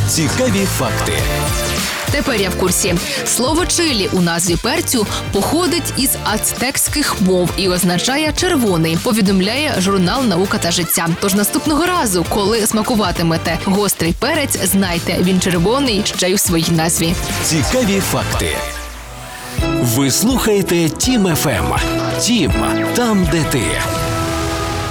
Цікаві факти. Тепер я в курсі. Слово «чилі» у назві перцю походить із ацтекських мов і означає «червоний», повідомляє журнал «Наука та життя». Тож наступного разу, коли смакуватимете гострий перець, знайте, він червоний ще й у своїй назві. Цікаві факти. Ви слухаєте Тім ФМ. Тім – там, де ти.